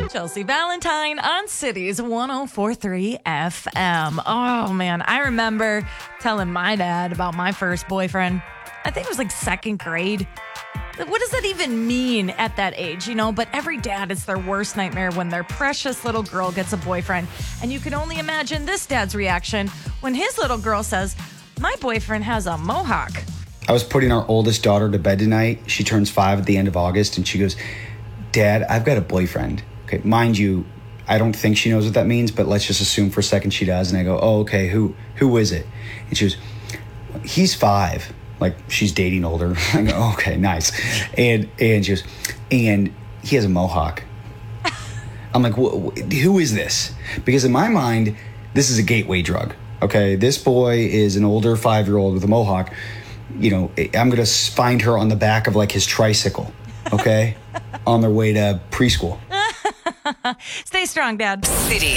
Chelsea Valentine on Cities 104.3 FM. Oh, man. I remember telling my dad about my first boyfriend. I think it was like second grade. What does that even mean at that age, you know? But every dad, it's their worst nightmare when their precious little girl gets a boyfriend. And you can only imagine this dad's reaction when his little girl says, my boyfriend has a mohawk. I was putting our oldest daughter to bed tonight. She turns 5 at the end of August, and she goes, Dad, I've got a boyfriend. Okay, mind you, I don't think she knows what that means, but let's just assume for a second she does. And I go, oh, okay, who is it? And she goes, he's 5. Like, she's dating older. I go, oh, okay, nice. And she goes, and he has a mohawk. I'm like, who is this? Because in my mind, this is a gateway drug. Okay, this boy is an older 5-year-old with a mohawk. You know, I'm going to find her on the back of like his tricycle, okay, on their way to preschool. Stay strong, Dad. City